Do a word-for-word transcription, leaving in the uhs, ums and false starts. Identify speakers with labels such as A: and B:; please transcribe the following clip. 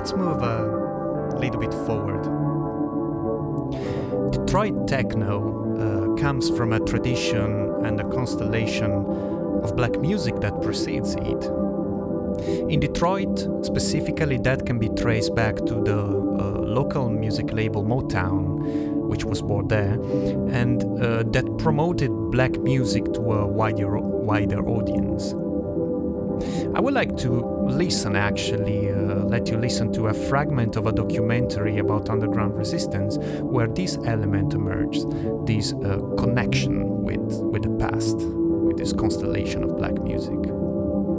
A: let's move a little bit forward. Detroit techno uh, comes from a tradition and a constellation of black music that precedes it. In Detroit, specifically, that can be traced back to the uh, local music label Motown, which was born there, and uh, that promoted black music to a wider, wider audience. I would like to listen, actually, uh, let you listen to a fragment of a documentary about underground resistance where this element emerges, this uh, connection with, with the past, with this constellation of black music.